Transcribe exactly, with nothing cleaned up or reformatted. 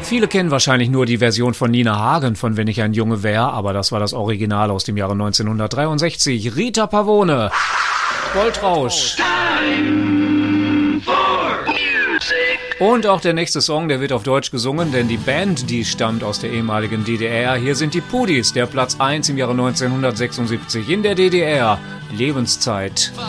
Viele kennen wahrscheinlich nur die Version von Nina Hagen von Wenn ich ein Junge wär, aber das war das Original aus dem Jahre neunzehnhundertdreiundsechzig. Rita Pavone, Goldrausch. Und auch der nächste Song, der wird auf Deutsch gesungen, denn die Band, die stammt aus der ehemaligen D D R. Hier sind die Pudis, der Platz eins im Jahre neunzehnhundertsechsundsiebzig in der D D R. Lebenszeit.